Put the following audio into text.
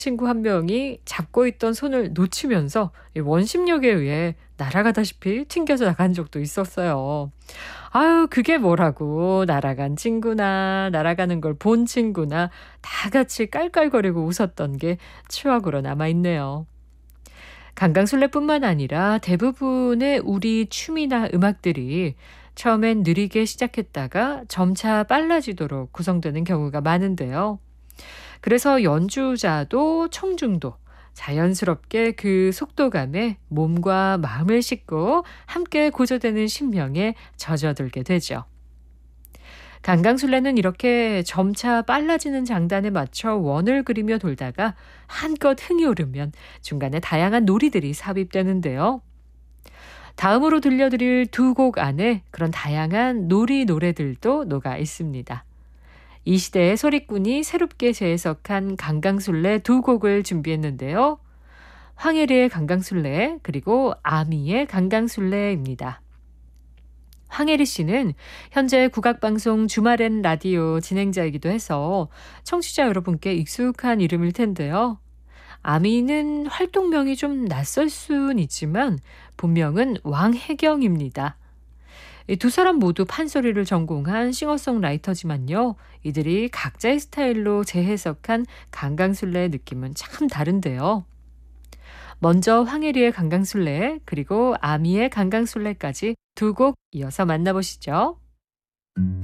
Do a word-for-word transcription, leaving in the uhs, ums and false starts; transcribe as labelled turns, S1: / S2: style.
S1: 친구 한 명이 잡고 있던 손을 놓치면서 이 원심력에 의해 날아가다시피 튕겨져 나간 적도 있었어요. 아유, 그게 뭐라고. 날아간 친구나 날아가는 걸 본 친구나 다 같이 깔깔거리고 웃었던 게 추억으로 남아 있네요. 강강술래뿐만 아니라 대부분의 우리 춤이나 음악들이 처음엔 느리게 시작했다가 점차 빨라지도록 구성되는 경우가 많은데요. 그래서 연주자도 청중도 자연스럽게 그 속도감에 몸과 마음을 싣고 함께 고조되는 심령에 젖어들게 되죠. 강강술래는 이렇게 점차 빨라지는 장단에 맞춰 원을 그리며 돌다가 한껏 흥이 오르면 중간에 다양한 놀이들이 삽입되는데요. 다음으로 들려드릴 두 곡 안에 그런 다양한 놀이 노래들도 녹아 있습니다. 이 시대의 소리꾼이 새롭게 재해석한 강강술래 두 곡을 준비했는데요. 황혜리의 강강술래 그리고 아미의 강강술래입니다. 황혜리 씨는 현재 국악방송 주말엔 라디오 진행자이기도 해서 청취자 여러분께 익숙한 이름일 텐데요. 아미는 활동명이 좀 낯설 수는 있지만 본명은 왕혜경입니다. 이 두 사람 모두 판소리를 전공한 싱어송라이터지만요. 이들이 각자의 스타일로 재해석한 강강술래의 느낌은 참 다른데요. 먼저 황혜리의 강강술래 그리고 아미의 강강술래까지 두 곡 이어서 만나보시죠.